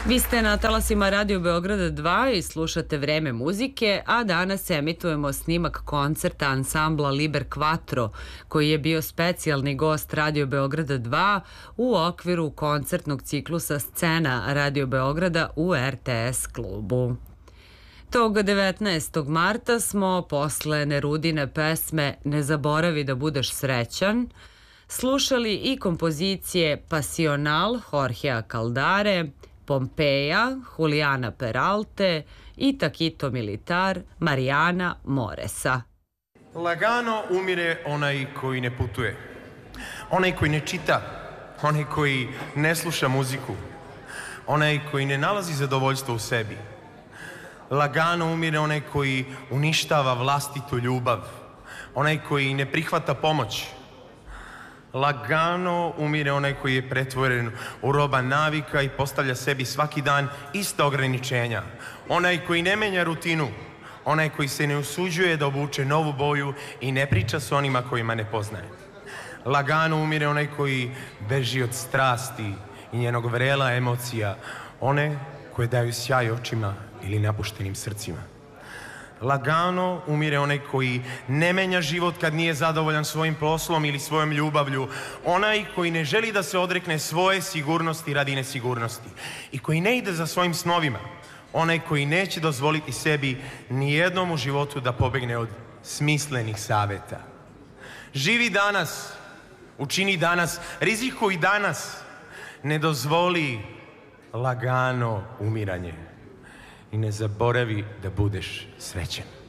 Vi ste na talasima Radio Beograda 2 i slušate Vreme muzike, a danas emitujemo snimak koncerta ansambla Liber Quattro, koji je bio specijalni gost Radio Beograda 2 u okviru koncertnog ciklusa Scena Radio Beograda u RTS klubu. Tog 19. marta smo posle Nerudine pesme Ne zaboravi da budeš srećan slušali i kompozicije Pasional Jorgea Caldare, Pompeja, Juliana Peralte i Taquito Militar Marijana Moresa. Lagano umire onaj koji ne putuje, onaj koji ne čita, onaj koji ne sluša muziku, onaj koji ne nalazi zadovoljstvo u sebi. Lagano umire onaj koji uništava vlastitu ljubav, onaj koji ne prihvata pomoć. Lagano umire onaj koji je pretvoren u roba navika i postavlja sebi svaki dan ista ograničenja. Onaj koji ne menja rutinu, onaj koji se ne usuđuje da obuče novu boju i ne priča s onima kojima ne poznaje. Lagano umire onaj koji beži od strasti i njenog vrela emocija, one koje daju sjaj očima ili napuštenim srcima. Lagano umire onaj koji ne menja život kad nije zadovoljan svojim poslom ili svojom ljubavlju, onaj koji ne želi da se odrekne svoje sigurnosti radi nesigurnosti i koji ne ide za svojim snovima, onaj koji neće dozvoliti sebi nijednom u životu da pobegne od smislenih saveta. Živi danas, učini danas, rizikuj danas, ne dozvoli lagano umiranje. I ne zaboravi da budeš srećan.